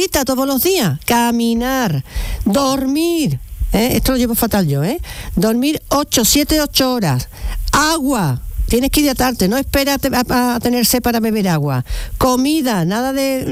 caminadita todos los días, caminar, dormir, esto lo llevo fatal yo, dormir 7, 8 horas, agua. Tienes que hidratarte, no esperas a tener sed para beber agua. Comida, nada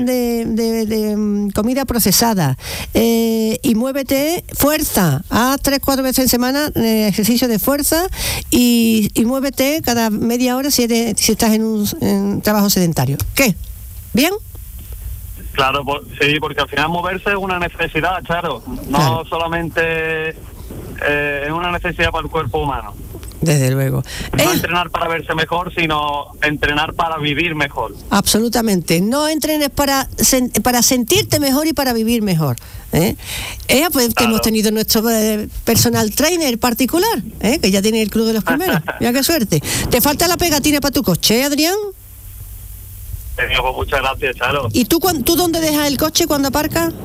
de comida procesada. Y muévete, fuerza. Haz 3-4 veces en semana ejercicio de fuerza y muévete cada media hora si estás en un trabajo sedentario. ¿Qué? ¿Bien? Claro, sí, porque al final moverse es una necesidad, Charo. No claro. Solamente es una necesidad para el cuerpo humano. Desde luego. No entrenar para verse mejor, sino entrenar para vivir mejor. Absolutamente. No entrenes para sentirte mejor y para vivir mejor. Pues claro. Hemos tenido nuestro personal trainer particular, que ya tiene el club de los primeros. Mira qué suerte. ¿Te falta la pegatina para tu coche, Adrián? Pues muchas gracias, Charo. ¿Y tú dónde dejas el coche cuando aparcas?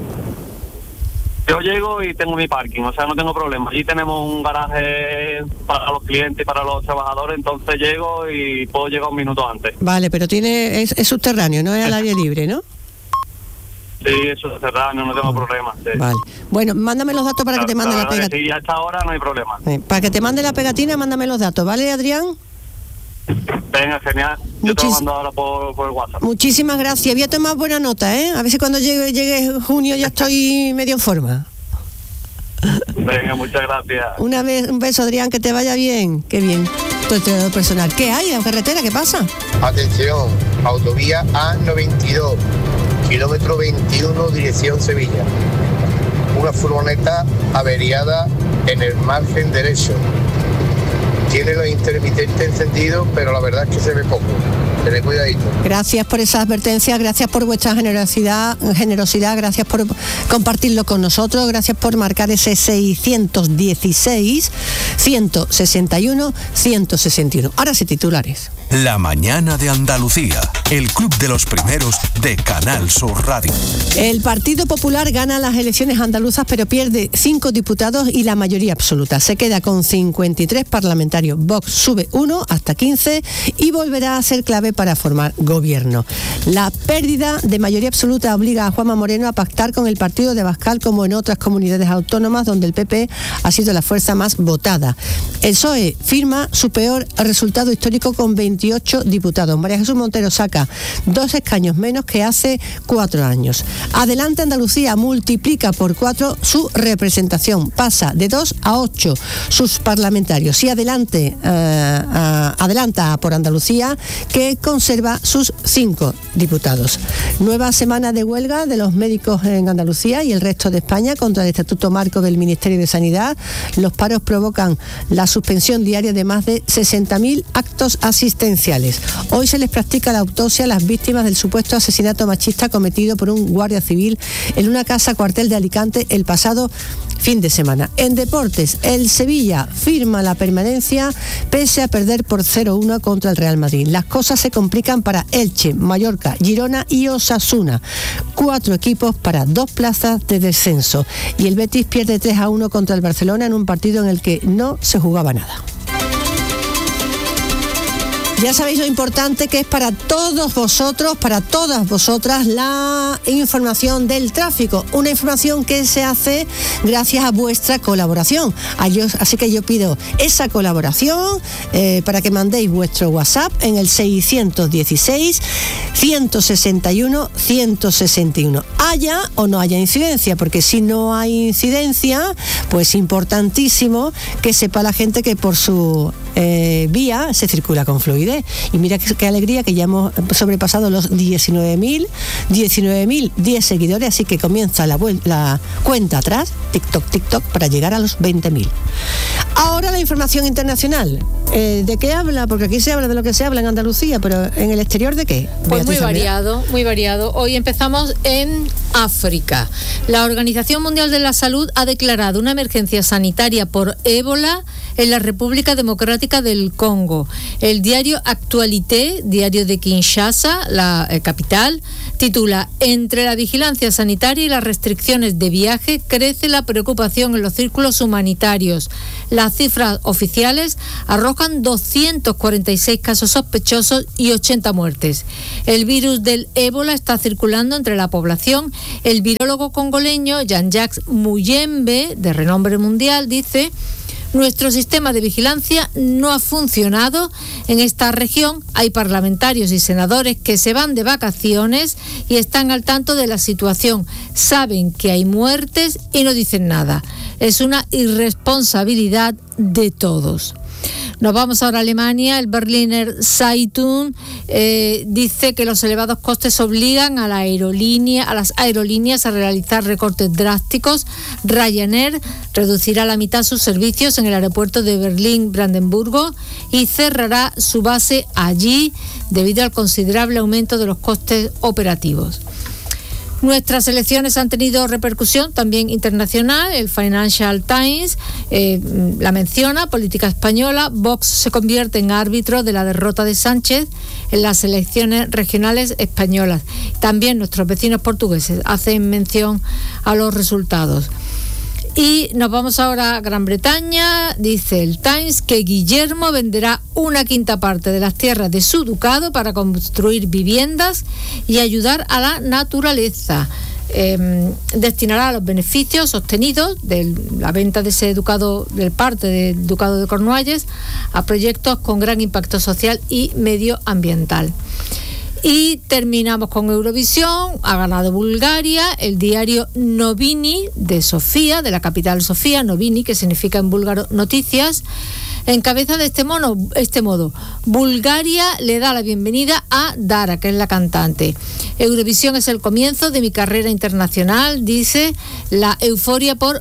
Yo llego y tengo mi parking, o sea, no tengo problema. Allí tenemos un garaje para los clientes y para los trabajadores, entonces llego y puedo llegar un minuto antes. Vale, pero es subterráneo, no es al aire libre, ¿no? Sí, es subterráneo, no tengo problema. Sí. Vale. Bueno, mándame los datos para que te mande la pegatina. Sí, hasta ahora no hay problema. Para que te mande la pegatina, mándame los datos, ¿vale, Adrián? Venga, genial. Yo te lo mando ahora por el WhatsApp. Muchísimas gracias. Voy a tomar buena nota, A ver si cuando llegue junio ya estoy medio en forma. Venga, muchas gracias. Un beso, Adrián, que te vaya bien. Qué bien. Tu entrenador personal. ¿Qué hay en la carretera? ¿Qué pasa? Atención, autovía A92, kilómetro 21, dirección Sevilla. Una furgoneta averiada en el margen derecho. Tiene los intermitentes encendidos, pero la verdad es que se ve poco. Tened cuidadito. Gracias por esa advertencia, gracias por vuestra generosidad, gracias por compartirlo con nosotros, gracias por marcar ese 616 161 161. Ahora sí, titulares. La mañana de Andalucía, el club de los primeros de Canal Sur Radio. El Partido Popular gana las elecciones andaluzas, pero pierde 5 diputados y la mayoría absoluta. Se queda con 53 parlamentarios. Vox sube 1 hasta 15 y volverá a ser clave para formar gobierno. La pérdida de mayoría absoluta obliga a Juanma Moreno a pactar con el partido de Abascal, como en otras comunidades autónomas donde el PP ha sido la fuerza más votada. El PSOE firma su peor resultado histórico con 28 diputados. María Jesús Montero saca 2 escaños menos que hace 4 años. Adelante Andalucía multiplica por 4 su representación. Pasa de 2 a 8 sus parlamentarios. Y adelanta por Andalucía, que conserva sus 5 diputados. Nueva semana de huelga de los médicos en Andalucía y el resto de España contra el Estatuto Marco del Ministerio de Sanidad. Los paros provocan la suspensión diaria de más de 60.000 actos asistenciales. Hoy se les practica la autopsia a las víctimas del supuesto asesinato machista cometido por un guardia civil en una casa cuartel de Alicante el pasado fin de semana. En deportes, el Sevilla firma la permanencia pese a perder por 0-1 contra el Real Madrid. Las cosas se complican para Elche, Mallorca, Girona y Osasuna. 4 equipos para 2 plazas de descenso. Y el Betis pierde 3-1 contra el Barcelona en un partido en el que no se jugaba nada. Ya sabéis lo importante que es para todos vosotros, para todas vosotras, la información del tráfico. Una información que se hace gracias a vuestra colaboración. Así que yo pido esa colaboración para que mandéis vuestro WhatsApp en el 616 161 161. Haya o no haya incidencia, porque si no hay incidencia, pues importantísimo que sepa la gente que por su vía se circula con fluidez. Y mira qué alegría que ya hemos sobrepasado los 19.010 seguidores, así que comienza la cuenta atrás, TikTok, para llegar a los 20.000. Ahora la información internacional. ¿De qué habla? Porque aquí se habla de lo que se habla en Andalucía, pero ¿en el exterior de qué? Pues muy variado. Hoy empezamos en África. La Organización Mundial de la Salud ha declarado una emergencia sanitaria por ébola en la República Democrática del Congo. El diario Actualité, diario de Kinshasa, la capital, titula: entre la vigilancia sanitaria y las restricciones de viaje crece la preocupación en los círculos humanitarios. Las cifras oficiales arrojan provocan 246 casos sospechosos y 80 muertes. El virus del ébola está circulando entre la población. El virólogo congoleño Jean-Jacques Muyembe, de renombre mundial, dice: nuestro sistema de vigilancia no ha funcionado. En esta región hay parlamentarios y senadores que se van de vacaciones y están al tanto de la situación. Saben que hay muertes y no dicen nada. Es una irresponsabilidad de todos. Nos vamos ahora a Alemania. El Berliner Zeitung dice que los elevados costes obligan a las aerolíneas a realizar recortes drásticos. Ryanair reducirá a la mitad sus servicios en el aeropuerto de Berlín-Brandenburgo y cerrará su base allí debido al considerable aumento de los costes operativos. Nuestras elecciones han tenido repercusión también internacional. El Financial Times la menciona: política española, Vox se convierte en árbitro de la derrota de Sánchez en las elecciones regionales españolas. También nuestros vecinos portugueses hacen mención a los resultados. Y nos vamos ahora a Gran Bretaña. Dice el Times que Guillermo venderá una quinta parte de las tierras de su ducado para construir viviendas y ayudar a la naturaleza. Destinará los beneficios obtenidos de la venta de ese ducado, del parte del ducado de Cornualles, a proyectos con gran impacto social y medioambiental. Y terminamos con Eurovisión. Ha ganado Bulgaria. El diario Novini de Sofía, de la capital Sofía, Novini, que significa en búlgaro noticias, encabeza de este modo: Bulgaria le da la bienvenida a Dara, que es la cantante. Eurovisión es el comienzo de mi carrera internacional, dice. La euforia por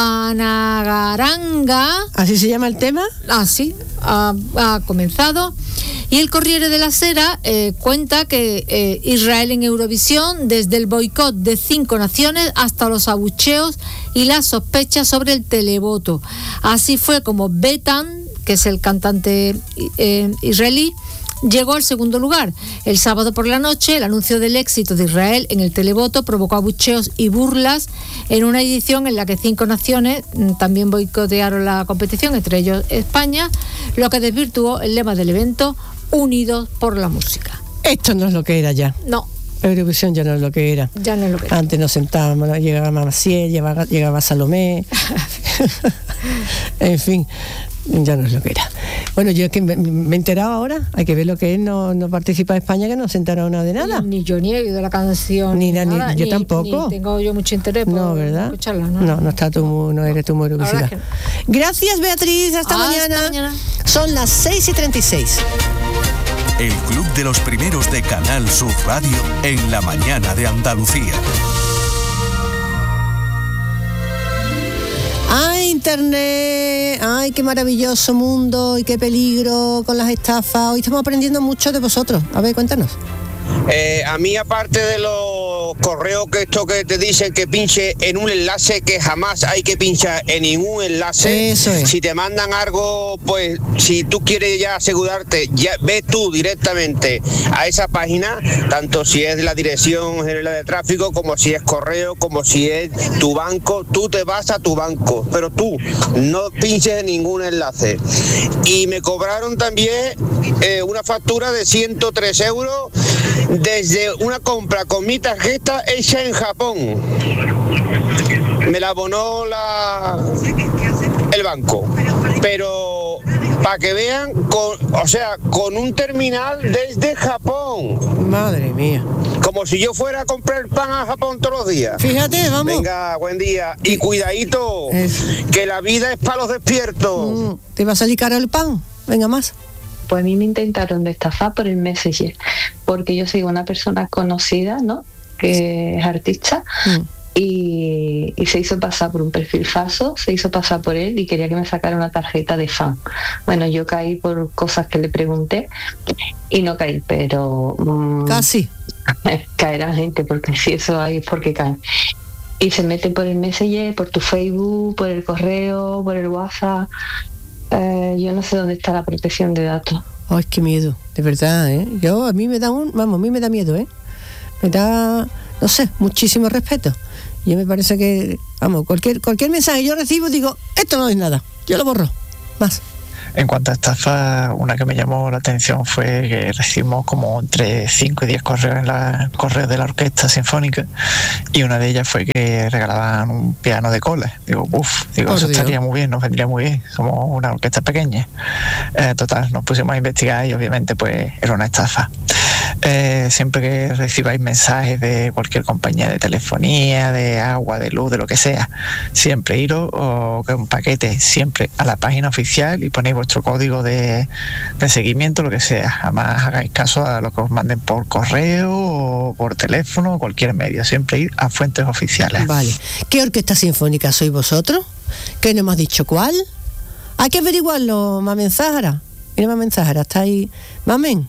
Vanagaranga. ¿Así se llama el tema? Sí, ha comenzado. Y el Corriere della Sera cuenta que Israel en Eurovisión, desde el boicot de 5 naciones hasta los abucheos y las sospechas sobre el televoto. Así fue como Betan, que es el cantante israelí, llegó al segundo lugar. El sábado por la noche, el anuncio del éxito de Israel en el televoto provocó abucheos y burlas en una edición en la que 5 naciones también boicotearon la competición, entre ellos España, lo que desvirtuó el lema del evento: unidos por la música. Esto no es lo que era ya. No. Eurovisión ya no es lo que era. Ya no es lo que era. Antes nos sentábamos, llegaba Maciel, llegaba Salomé. En fin, ya no es lo que era. Bueno, yo es que me he enterado ahora. Hay que ver lo que es no participar España, que no se enteraron nada de nada. Ni yo ni he oído la canción. Ni yo tampoco. Ni tengo yo mucho interés por escucharla. No eres tú muy Eurovisión. No. Gracias, Beatriz. Hasta mañana. Son las 6:36. El Club de los Primeros de Canal Sur Radio en la mañana de Andalucía. ¡Ay, Internet! ¡Ay, qué maravilloso mundo! ¡Y qué peligro con las estafas! Hoy estamos aprendiendo mucho de vosotros. A ver, cuéntanos. A mí, aparte de los correos que te dicen que pinche en un enlace, que jamás hay que pinchar en ningún enlace. Eso es. Si te mandan algo, pues si tú quieres ya asegurarte, ya ve tú directamente a esa página, tanto si es de la Dirección General de Tráfico, como si es correo, como si es tu banco. Tú te vas a tu banco, pero tú no pinches en ningún enlace. Y me cobraron también una factura de 103 euros desde una compra con mi tarjeta hecha en Japón. Me la abonó el banco, pero para que vean, con un terminal desde Japón. Madre mía. Como si yo fuera a comprar pan a Japón todos los días. Fíjate, vamos. Venga, buen día. Y cuidadito, que la vida es para los despiertos. ¿Te va a salir caro el pan? Venga, más. Pues a mí me intentaron estafar por el Messenger, porque yo soy una persona conocida, ¿no?, que es artista, y se hizo pasar por un perfil falso, se hizo pasar por él y quería que me sacara una tarjeta de fan. Bueno, yo caí por cosas que le pregunté y no caí, pero... casi. Caerá gente, porque si eso hay es porque caen. Y se meten por el Messenger, por tu Facebook, por el correo, por el WhatsApp. Yo no sé dónde está la protección de datos. Ay, qué miedo, de verdad, ¿eh? A mí me da miedo, ¿eh? Me da, no sé, muchísimo respeto. Yo me parece que, cualquier mensaje que yo recibo, digo, esto no es nada, yo lo borro, más. En cuanto a estafas, una que me llamó la atención fue que recibimos como entre 5 y 10 correos de la Orquesta Sinfónica, y una de ellas fue que regalaban un piano de cola. Digo, eso estaría muy bien, nos vendría muy bien, somos una orquesta pequeña. Total, nos pusimos a investigar y obviamente pues era una estafa. Siempre que recibáis mensajes de cualquier compañía de telefonía, de agua, de luz, de lo que sea, siempre iros con un paquete siempre a la página oficial y ponéis vuestro código de seguimiento, lo que sea. Jamás hagáis caso a lo que os manden por correo o por teléfono o cualquier medio. Siempre ir a fuentes oficiales. Vale. ¿Qué orquesta sinfónica sois vosotros? ¿Que no hemos dicho cuál? Hay que averiguarlo, Mamen Zahara. Mira, Mamen Zahara, está ahí. Mamen.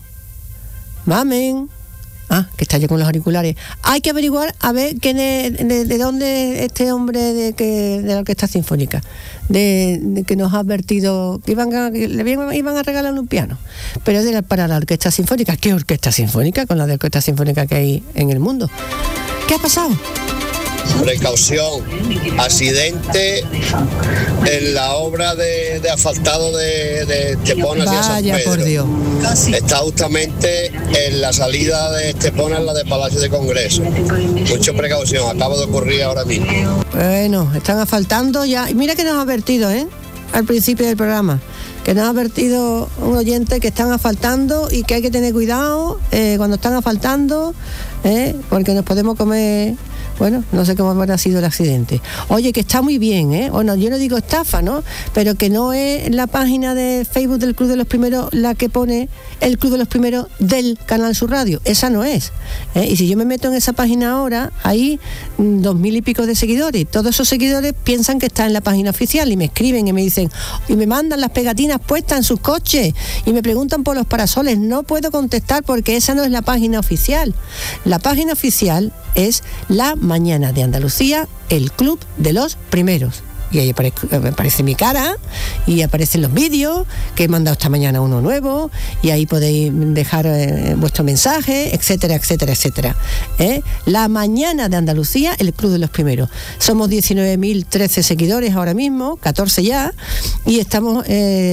Que está yo con los auriculares. Hay que averiguar a ver quién es, de dónde este hombre de la Orquesta Sinfónica, de que nos ha advertido que iban a regalar un piano, pero es para la Orquesta Sinfónica. ¿Qué Orquesta Sinfónica? Con la de Orquesta Sinfónica que hay en el mundo. ¿Qué ha pasado? Precaución, accidente en la obra de asfaltado de Estepona hacia San Pedro. Vaya, por Dios. Está justamente en la salida de Estepona, en la de Palacio de Congreso. Mucha precaución, acaba de ocurrir ahora mismo. Bueno, están asfaltando ya. Mira que nos ha advertido, al principio del programa, que nos ha advertido un oyente que están asfaltando y que hay que tener cuidado cuando están asfaltando, porque nos podemos comer. Bueno, no sé cómo habrá sido el accidente. Oye, que está muy bien, Bueno, yo no digo estafa, ¿no? Pero que no es la página de Facebook del Club de los Primeros la que pone el Club de los Primeros del Canal Sur Radio. Esa no es. Y si yo me meto en esa página ahora, hay 2.000 y pico de seguidores. Todos esos seguidores piensan que está en la página oficial y me escriben y me dicen, y me mandan las pegatinas puestas en sus coches y me preguntan por los parasoles. No puedo contestar porque esa no es la página oficial. La página oficial es La Mañana de Andalucía, el Club de los Primeros. Y ahí aparece mi cara y aparecen los vídeos que he mandado esta mañana uno nuevo, y ahí podéis dejar vuestro mensaje, etcétera, etcétera, etcétera. La Mañana de Andalucía, el Club de los Primeros. Somos 19.013 seguidores ahora mismo, 14 ya, y estamos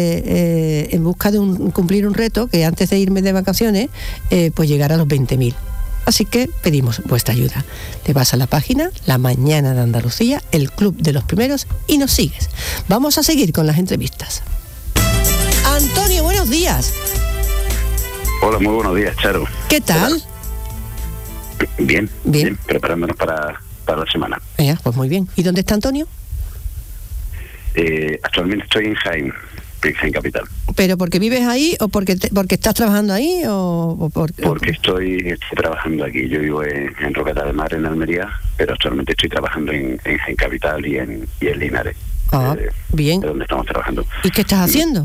en busca de cumplir un reto que antes de irme de vacaciones, pues llegar a los 20.000. Así que pedimos vuestra ayuda. Te vas a la página La Mañana de Andalucía, el Club de los Primeros, y nos sigues. Vamos a seguir con las entrevistas. Antonio, buenos días. Hola, muy buenos días, Charo. ¿Qué tal? Hola. Bien, preparándonos para la semana. Pues muy bien. ¿Y dónde está Antonio? Actualmente estoy en Jaén Capital. ¿Pero porque vives ahí o porque estás trabajando ahí o porque estoy trabajando aquí? Yo vivo en Roqueta de Mar, en Almería, pero actualmente estoy trabajando en Jaén Capital y en Linares. Bien. De donde estamos trabajando. ¿Y qué estás haciendo?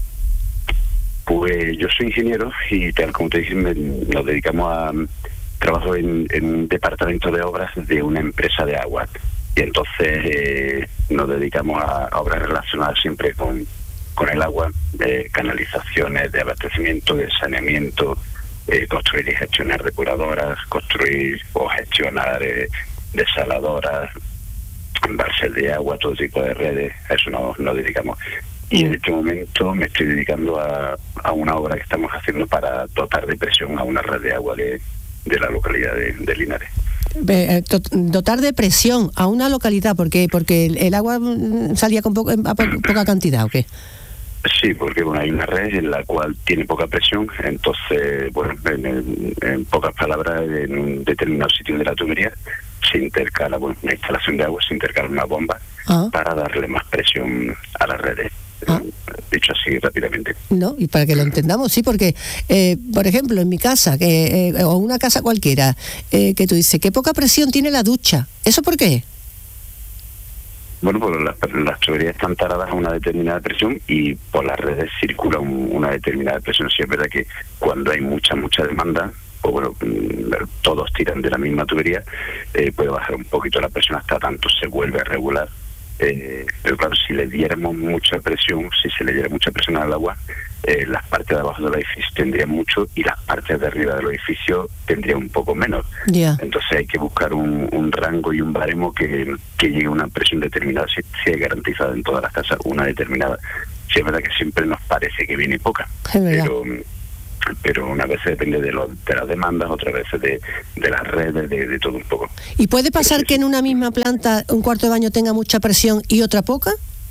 Pues yo soy ingeniero y tal como te dije, nos dedicamos a trabajo en un departamento de obras de una empresa de agua. Y entonces nos dedicamos a obras relacionadas siempre con el agua, de canalizaciones, de abastecimiento, de saneamiento, construir y gestionar depuradoras, construir o gestionar desaladoras, embalses de agua, todo tipo de redes. A eso nos dedicamos. Y en este momento me estoy dedicando a una obra que estamos haciendo para dotar de presión a una red de agua de la localidad de Linares. Dotar de presión a una localidad, porque el agua salía con poca cantidad, ¿o qué? Sí, porque hay una red en la cual tiene poca presión, entonces, en pocas palabras, en un determinado sitio de la tubería se intercala, una instalación de agua, se intercala una bomba para darle más presión a las redes. Dicho así rápidamente. No, y para que lo entendamos, sí, porque, por ejemplo, en mi casa, o una casa cualquiera, que tú dices, qué poca presión tiene la ducha. ¿Eso por qué? Bueno, pues las tuberías están taradas a una determinada presión y por las redes circula una determinada presión. Sí, es verdad que cuando hay mucha demanda, todos tiran de la misma tubería, puede bajar un poquito la presión hasta tanto se vuelve a regular. Pero claro, si le diéramos mucha presión, si se le diera mucha presión al agua, las partes de abajo del edificio tendrían mucho y las partes de arriba del edificio tendrían un poco menos. Entonces hay que buscar un rango y un baremo que llegue a una presión determinada. Si hay garantizada en todas las casas una determinada. sí es verdad que siempre nos parece que viene poca, pero una vez depende de las demandas, otras veces de las redes, de todo un poco. ¿Y puede pasar que en una misma planta un cuarto de baño tenga mucha presión y otra poca?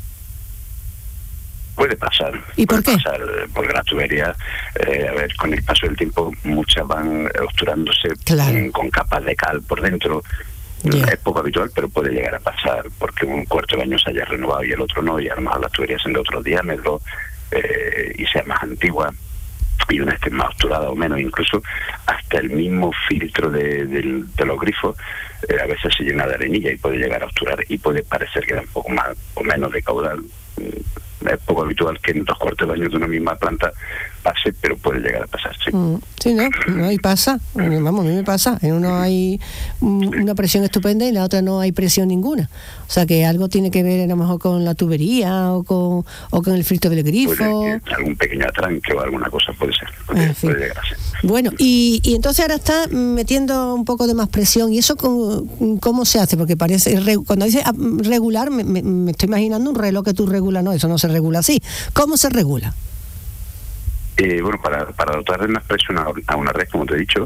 Puede pasar. ¿Y por qué? Porque las tuberías, con el paso del tiempo, muchas van obturándose con capas de cal por dentro. Es poco habitual, pero puede llegar a pasar, porque un cuarto de baño se haya renovado y el otro no, y a lo mejor las tuberías son de otros diámetros y sea más antigua, y una esté más obturada o menos, incluso hasta el mismo filtro de los grifos a veces se llena de arenilla y puede llegar a obturar y puede parecer que da un poco más o menos de caudal. Es poco habitual que en 2 cuartos de baño de una misma planta pase, pero puede llegar a pasar, sí. Sí, no, y pasa. Vamos, a mí me pasa. En uno hay una presión estupenda y en la otra no hay presión ninguna. O sea, que algo tiene que ver a lo mejor con la tubería o con el filtro del grifo. Algún pequeño atranque o alguna cosa puede ser. Puede llegar a ser. Bueno, y entonces ahora está metiendo un poco de más presión. ¿Y eso cómo se hace? Porque parece, cuando dice regular, me estoy imaginando un reloj que tú regulas. No, eso no se regula así. ¿Cómo se regula? Bueno, para dotar de más presión a una red, como te he dicho,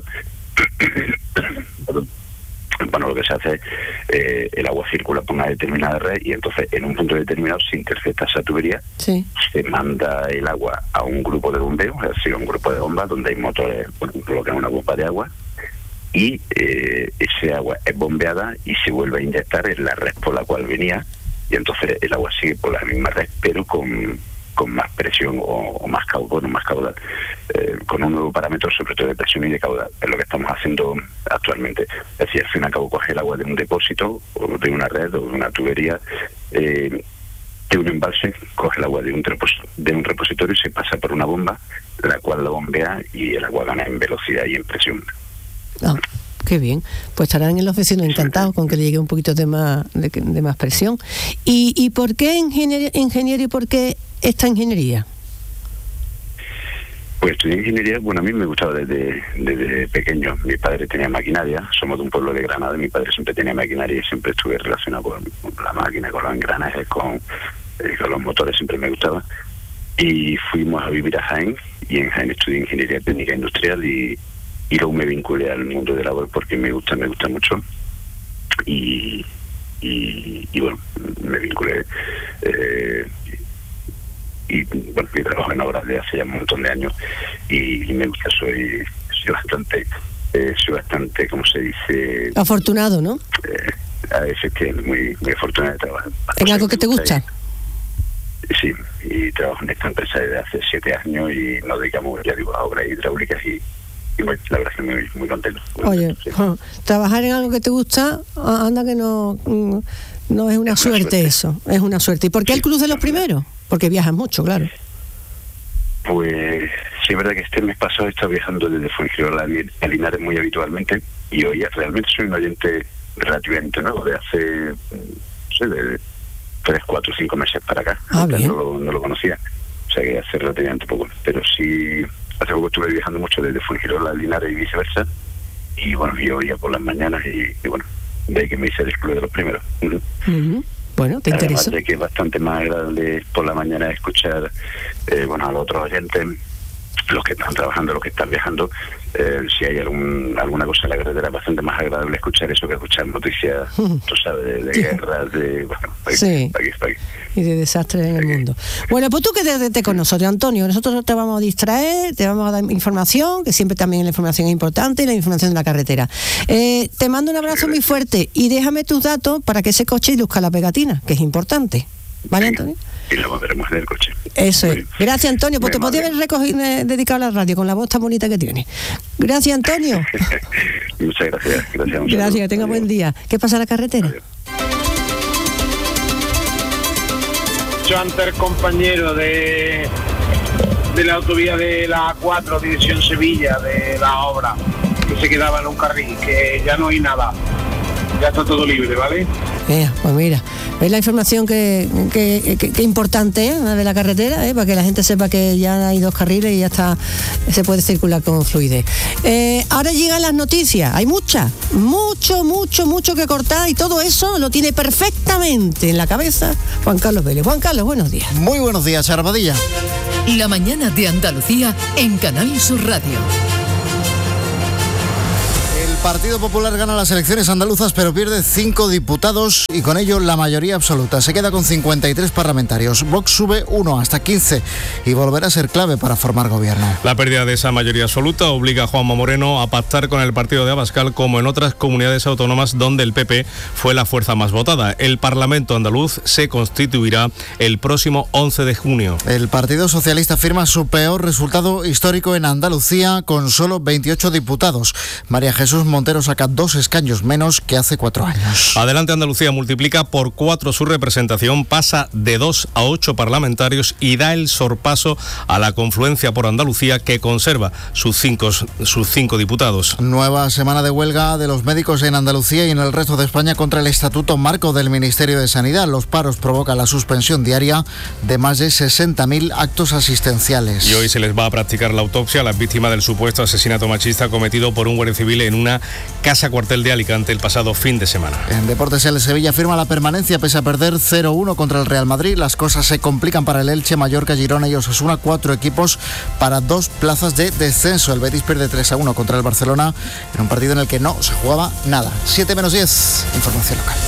bueno, lo que se hace es el agua circula por una determinada red y entonces en un punto determinado se intercepta esa tubería, se manda el agua a un grupo de bombeo, es decir, a un grupo de bombas donde hay motores, colocan una bomba de agua y ese agua es bombeada y se vuelve a inyectar en la red por la cual venía y entonces el agua sigue por la misma red pero con más presión o más caudal, con un nuevo parámetro sobre todo de presión y de caudal. Es lo que estamos haciendo actualmente. Es decir, al fin y al cabo coge el agua de un depósito o de una red o de una tubería, de un embalse, coge el agua de un repositorio y se pasa por una bomba, la cual la bombea y el agua gana en velocidad y en presión. Qué bien, pues estarán en los vecinos encantados con que le llegue un poquito de más presión. ¿Y por qué ingeniero y por qué esta ingeniería? Pues estudié ingeniería, bueno, a mí me gustaba desde pequeño. Mi padre tenía maquinaria, somos de un pueblo de Granada, mi padre siempre tenía maquinaria y siempre estuve relacionado con la máquina, con los engranajes, con los motores, siempre me gustaba. Y fuimos a vivir a Jaén, y en Jaén estudié ingeniería técnica industrial y luego me vinculé al mundo de la labor porque me gusta mucho y bueno, me vinculé y bueno, yo trabajo en obras de hace ya un montón de años y me gusta, soy bastante, ¿cómo se dice? Afortunado, ¿no? A veces que muy afortunado de trabajar. ¿En algo que te gusta? Sí, y trabajo en esta empresa desde hace 7 años y nos dedicamos, ya digo, a obras hidráulicas y bueno, la verdad es que muy contento. Oye, trabajar en algo que te gusta, anda que no es una suerte eso, es una suerte. ¿Y por qué el Club de los Primeros? Porque viajas mucho, claro. Pues sí, es verdad que este mes pasado he estado viajando desde Fuengirola a Linares muy habitualmente y hoy realmente soy un oyente relativamente nuevo, de hace, no sé, de 3, 4, 5 meses para acá. No lo conocía, o sea que hace relativamente poco, pero sí. Hace poco estuve viajando mucho desde Fuengirola a Linares y viceversa. Y bueno, yo oía por las mañanas y bueno, de ahí que me hice el Club de los Primeros. Bueno, ¿te interesa? Además de que es bastante más agradable por la mañana escuchar a los otros oyentes, los que están trabajando, los que están viajando. Si hay alguna cosa en la carretera, es bastante más agradable escuchar eso que escuchar noticias, tú sabes, de guerras, y de desastres en el mundo. Bueno, pues tú quédate con nosotros, Antonio. Nosotros te vamos a distraer, te vamos a dar información, que siempre también la información es importante, y la información de la carretera. Te mando un abrazo muy fuerte y déjame tus datos para que ese coche luzca la pegatina, que es importante. ¿Vale, Antonio? Y lo volveremos en el coche. Eso es. Gracias, Antonio. Pues te podría haber dedicado a la radio con la voz tan bonita que tiene. Gracias, Antonio. Muchas gracias. Gracias, que tenga buen día. ¿Qué pasa en la carretera? Adiós. Yo antes compañero de la autovía de la A4, dirección Sevilla, de la obra, que se quedaba en un carril, que ya no hay nada. ya está todo libre, ¿vale? Pues mira, es la información que importante de la carretera, para que la gente sepa que ya hay 2 carriles y ya está, se puede circular con fluidez. Ahora llegan las noticias, hay mucho que cortar, y todo eso lo tiene perfectamente en la cabeza Juan Carlos Vélez. Juan Carlos, buenos días. Muy buenos días, Charo Padilla. La mañana de Andalucía en Canal Sur Radio. El Partido Popular gana las elecciones andaluzas, pero pierde 5 diputados y con ello la mayoría absoluta. Se queda con 53 parlamentarios. Vox sube 1 hasta 15 y volverá a ser clave para formar gobierno. La pérdida de esa mayoría absoluta obliga a Juanma Moreno a pactar con el partido de Abascal, como en otras comunidades autónomas donde el PP fue la fuerza más votada. El Parlamento andaluz se constituirá el próximo 11 de junio. El Partido Socialista firma su peor resultado histórico en Andalucía con solo 28 diputados. María Jesús Montero saca 2 escaños menos que hace 4 años. Adelante Andalucía multiplica por 4 su representación, pasa de 2 a 8 parlamentarios y da el sorpaso a la Confluencia por Andalucía, que conserva sus 5 diputados. Nueva semana de huelga de los médicos en Andalucía y en el resto de España contra el Estatuto Marco del Ministerio de Sanidad. Los paros provocan la suspensión diaria de más de 60.000 actos asistenciales. Y hoy se les va a practicar la autopsia a las víctimas del supuesto asesinato machista cometido por un guardia civil en una casa cuartel de Alicante el pasado fin de semana. En deportes, el Sevilla firma la permanencia pese a perder 0-1 contra el Real Madrid. Las cosas se complican para el Elche, Mallorca, Girona y Osasuna. 4 equipos para 2 plazas de descenso. El Betis pierde 3-1 contra el Barcelona en un partido en el que no se jugaba nada. 7:10, información local.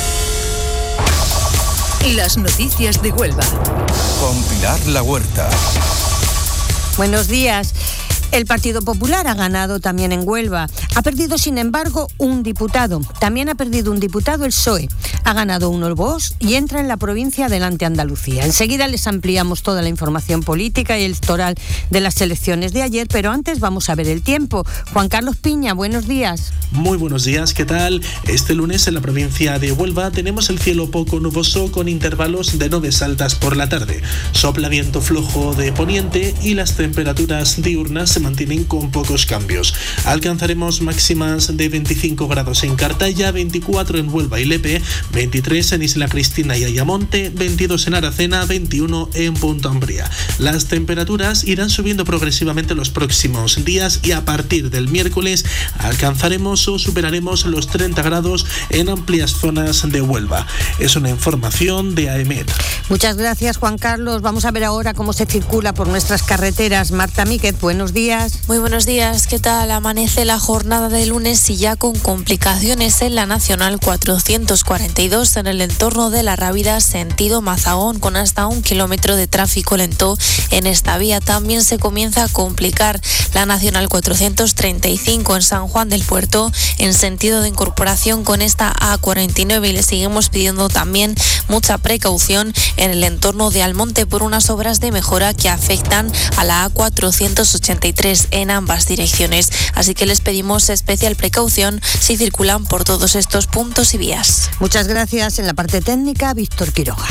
Las noticias de Huelva. Con Pilar La Huerta. Buenos días. El Partido Popular ha ganado también en Huelva. Ha perdido, sin embargo, un diputado. También ha perdido un diputado el PSOE. Ha ganado uno el Vox y entra en la provincia Adelante Andalucía. Enseguida les ampliamos toda la información política y electoral de las elecciones de ayer, pero antes vamos a ver el tiempo. Juan Carlos Piña, buenos días. Muy buenos días, ¿qué tal? Este lunes en la provincia de Huelva tenemos el cielo poco nuboso con intervalos de nubes altas por la tarde. Sopla viento flojo de poniente y las temperaturas diurnas se mantienen con pocos cambios. Alcanzaremos máximas de 25 grados en Cartaya, 24 en Huelva y Lepe, 23 en Isla Cristina y Ayamonte, 22 en Aracena, 21 en Punta Umbría. Las temperaturas irán subiendo progresivamente los próximos días y a partir del miércoles alcanzaremos o superaremos los 30 grados en amplias zonas de Huelva. Es una información de AEMET. Muchas gracias, Juan Carlos. Vamos a ver ahora cómo se circula por nuestras carreteras. Marta Míquez, buenos días. Muy buenos días, ¿qué tal? Amanece la jornada de lunes y ya con complicaciones en la Nacional 442 en el entorno de La Rábida, sentido Mazagón, con hasta 1 kilómetro de tráfico lento en esta vía. También se comienza a complicar la Nacional 435 en San Juan del Puerto en sentido de incorporación con esta A49 y le seguimos pidiendo también mucha precaución en el entorno de Almonte por unas obras de mejora que afectan a la A483 en ambas direcciones. Así que les pedimos especial precaución si circulan por todos estos puntos y vías. Muchas gracias. En la parte técnica, Víctor Quiroga.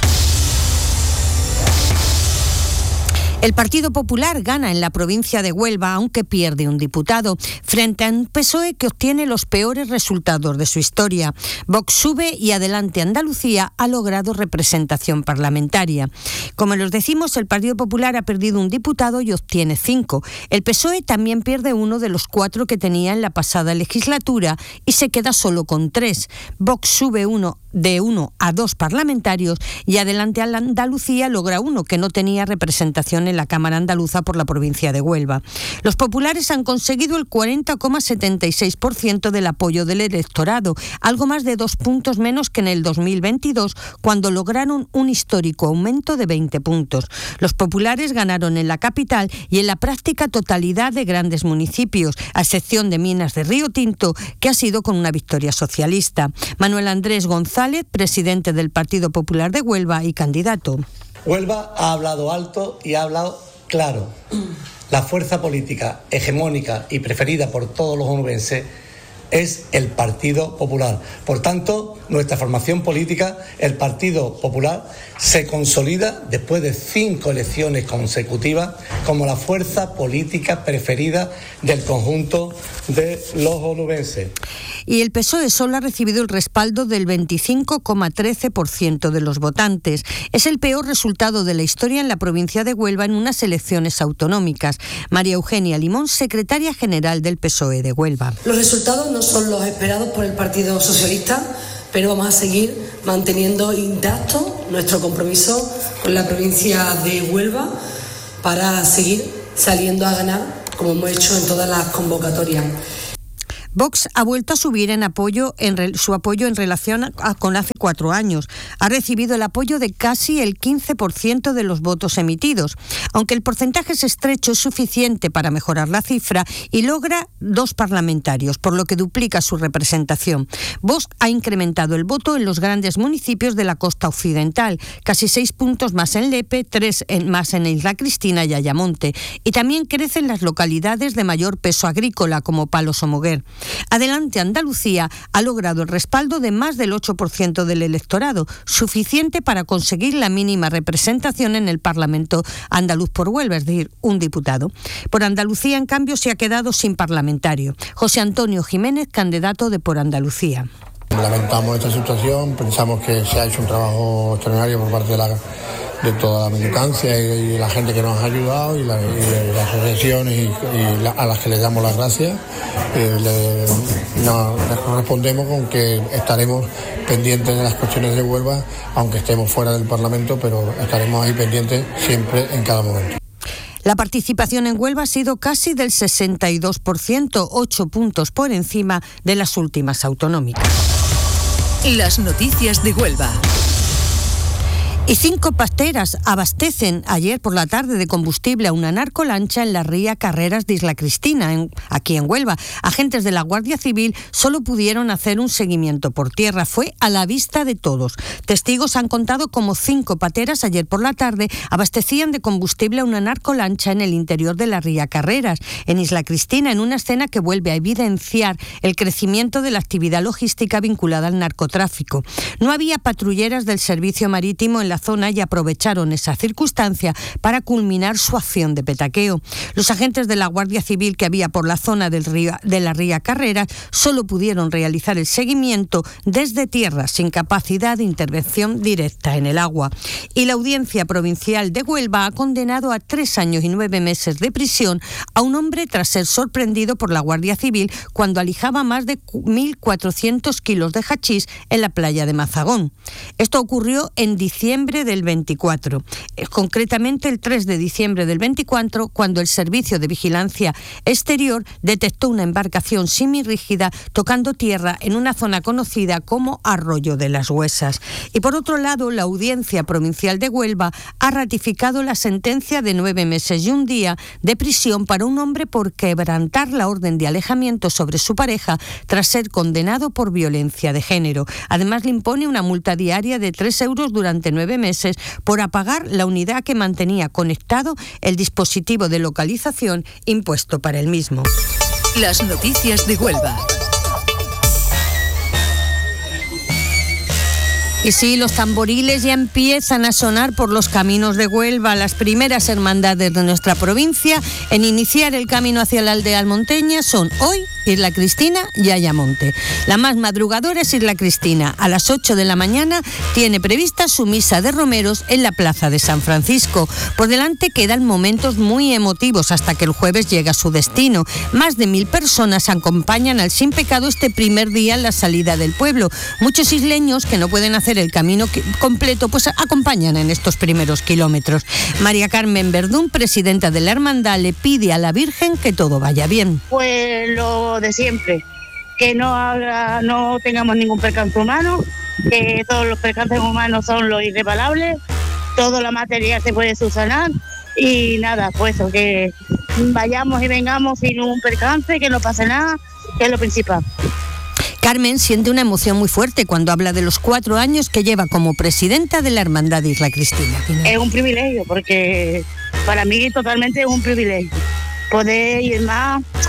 El Partido Popular gana en la provincia de Huelva, aunque pierde un diputado, frente a un PSOE que obtiene los peores resultados de su historia. Vox sube y Adelante Andalucía ha logrado representación parlamentaria. Como les decimos, el Partido Popular ha perdido un diputado y obtiene 5. El PSOE también pierde uno de los 4 que tenía en la pasada legislatura y se queda solo con 3. Vox sube de 1 a 2 parlamentarios y Adelante Andalucía logra 1 que no tenía representación en la Cámara Andaluza por la provincia de Huelva. Los populares han conseguido el 40,76% del apoyo del electorado, algo más de 2 puntos menos que en el 2022, cuando lograron un histórico aumento de 20 puntos. Los populares ganaron en la capital y en la práctica totalidad de grandes municipios, a excepción de Minas de Río Tinto, que ha sido con una victoria socialista. Manuel Andrés González, presidente del Partido Popular de Huelva y candidato. Huelva ha hablado alto y ha hablado claro. La fuerza política hegemónica y preferida por todos los onubenses es el Partido Popular. Por tanto, nuestra formación política, el Partido Popular, se consolida después de 5 elecciones consecutivas como la fuerza política preferida del conjunto de los onubenses. Y el PSOE solo ha recibido el respaldo del 25,13% de los votantes. Es el peor resultado de la historia en la provincia de Huelva en unas elecciones autonómicas. María Eugenia Limón, secretaria general del PSOE de Huelva. Los resultados no son los esperados por el Partido Socialista, pero vamos a seguir manteniendo intacto nuestro compromiso con la provincia de Huelva para seguir saliendo a ganar, como hemos hecho en todas las convocatorias. Vox ha vuelto a subir su apoyo en relación con hace 4 años. Ha recibido el apoyo de casi el 15% de los votos emitidos. Aunque el porcentaje es estrecho, es suficiente para mejorar la cifra y logra 2 parlamentarios, por lo que duplica su representación. Vox ha incrementado el voto en los grandes municipios de la costa occidental, casi 6 puntos más en Lepe, 3 más en Isla Cristina y Ayamonte. Y también crecen las localidades de mayor peso agrícola, como Palos o Moguer. Adelante Andalucía ha logrado el respaldo de más del 8% del electorado, suficiente para conseguir la mínima representación en el Parlamento andaluz por Huelva, es decir, un diputado. Por Andalucía, en cambio, se ha quedado sin parlamentario. José Antonio Jiménez, candidato de Por Andalucía. Lamentamos esta situación, pensamos que se ha hecho un trabajo extraordinario por parte de toda la militancia y la gente que nos ha ayudado y las asociaciones a las que les damos las gracias. Nos respondemos con que estaremos pendientes de las cuestiones de Huelva, aunque estemos fuera del Parlamento, pero estaremos ahí pendientes siempre en cada momento. La participación en Huelva ha sido casi del 62%, 8 puntos por encima de las últimas autonómicas. Las noticias de Huelva. Y 5 pasteras abastecen ayer por la tarde de combustible a una narcolancha en la ría Carreras de Isla Cristina, aquí en Huelva. Agentes de la Guardia Civil solo pudieron hacer un seguimiento por tierra. Fue a la vista de todos. Testigos han contado cómo 5 pateras ayer por la tarde abastecían de combustible a una narcolancha en el interior de la ría Carreras, en Isla Cristina, en una escena que vuelve a evidenciar el crecimiento de la actividad logística vinculada al narcotráfico. No había patrulleras del servicio marítimo en la zona y aprovecharon esa circunstancia para culminar su acción de petaqueo. Los agentes de la Guardia Civil que había por la zona de la ría Carreras solo pudieron realizar el seguimiento desde tierra, sin capacidad de intervención directa en el agua. Y la Audiencia Provincial de Huelva ha condenado a 3 años y 9 meses de prisión a un hombre tras ser sorprendido por la Guardia Civil cuando alijaba más de 1.400 kilos de hachís en la playa de Mazagón. Esto ocurrió en diciembre del 24, concretamente el 3 de diciembre del 24, cuando el Servicio de Vigilancia Exterior detectó una embarcación semirrígida tocando tierra en una zona conocida como Arroyo de las Huesas. Y por otro lado, la Audiencia Provincial de Huelva ha ratificado la sentencia de 9 meses y 1 día de prisión para un hombre por quebrantar la orden de alejamiento sobre su pareja tras ser condenado por violencia de género. Además, le impone una multa diaria de 3 euros durante 9 meses por apagar la unidad que mantenía conectado el dispositivo de localización impuesto para el mismo. Las noticias de Huelva. Y sí, los tamboriles ya empiezan a sonar por los caminos de Huelva, las primeras hermandades de nuestra provincia en iniciar el camino hacia la aldea almonteña son hoy Isla Cristina y Ayamonte. La más madrugadora es Isla Cristina. A las 8 de la mañana tiene prevista su misa de romeros en la plaza de San Francisco. Por delante quedan momentos muy emotivos hasta que el jueves llega a su destino. Más de 1.000 personas acompañan al Sin Pecado este primer día en la salida del pueblo. Muchos isleños que no pueden hacer el camino completo, pues acompañan en estos primeros kilómetros. María Carmen Verdún, presidenta de la hermandad, le pide a la Virgen que todo vaya bien. Pues lo de siempre, que no tengamos ningún percance humano, que todos los percances humanos son los irreparables, todo lo material se puede subsanar y nada, pues eso, que vayamos y vengamos sin ningún percance, que no pase nada, que es lo principal. Carmen siente una emoción muy fuerte cuando habla de los 4 años que lleva como presidenta de la Hermandad de Isla Cristina. Es un privilegio, porque para mí totalmente es un privilegio poder ir más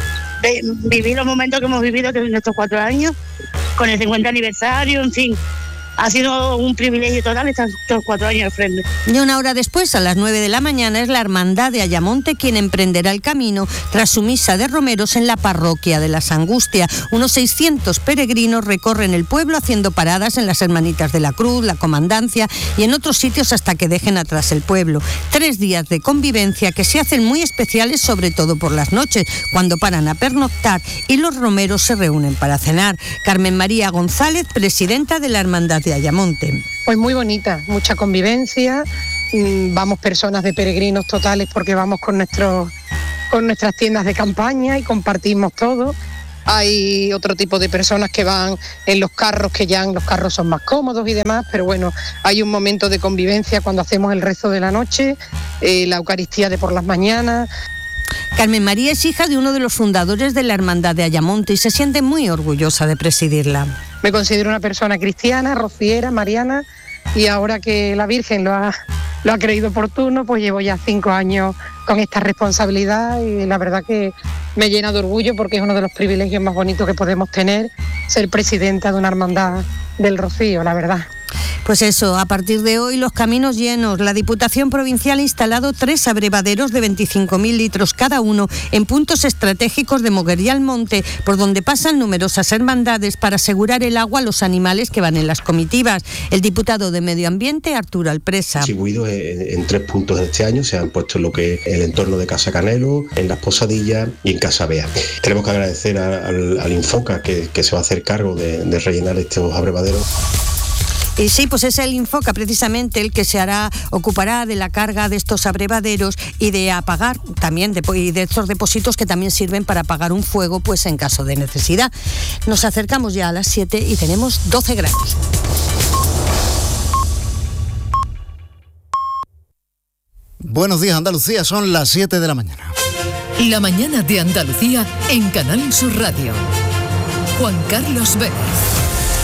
vivir los momentos que hemos vivido en estos 4 años, con el 50 aniversario, en fin. Ha sido un privilegio total estos 4 años al frente. Y una hora después, a las 9 de la mañana, es la Hermandad de Ayamonte quien emprenderá el camino tras su misa de romeros en la parroquia de las Angustias. Unos 600 peregrinos recorren el pueblo haciendo paradas en las Hermanitas de la Cruz, la Comandancia y en otros sitios hasta que dejen atrás el pueblo. 3 días de convivencia que se hacen muy especiales, sobre todo por las noches, cuando paran a pernoctar y los romeros se reúnen para cenar. Carmen María González, presidenta de la Hermandad de Ayamonte. Pues muy bonita, mucha convivencia, vamos personas de peregrinos totales porque vamos con nuestras tiendas de campaña y compartimos todo. Hay otro tipo de personas que van en los carros, que ya los carros son más cómodos y demás, pero bueno, hay un momento de convivencia cuando hacemos el rezo de la noche, la Eucaristía de por las mañanas. Carmen María es hija de uno de los fundadores de la Hermandad de Ayamonte y se siente muy orgullosa de presidirla. Me considero una persona cristiana, rociera, mariana, y ahora que la Virgen lo ha creído oportuno, pues llevo ya 5 años con esta responsabilidad y la verdad que me llena de orgullo porque es uno de los privilegios más bonitos que podemos tener, ser presidenta de una hermandad del Rocío, la verdad. Pues eso, a partir de hoy los caminos llenos. La Diputación Provincial ha instalado 3 abrevaderos de 25.000 litros cada uno en puntos estratégicos de Moguer y Almonte, por donde pasan numerosas hermandades para asegurar el agua a los animales que van en las comitivas. El diputado de Medio Ambiente, Arturo Alpresa. Distribuidos en 3 puntos este año, se han puesto en lo que es el entorno de Casa Canelo, en Las Posadillas y en Casa Bea. Tenemos que agradecer al Infoca que se va a hacer cargo de rellenar estos abrevaderos. Y sí, pues es el Infoca precisamente el que ocupará de la carga de estos abrevaderos y de apagar también y de estos depósitos que también sirven para apagar un fuego pues en caso de necesidad. Nos acercamos ya a las 7 y tenemos 12 grados. Buenos días, Andalucía, son las 7 de la mañana. La mañana de Andalucía en Canal Sur Radio. Juan Carlos Vélez.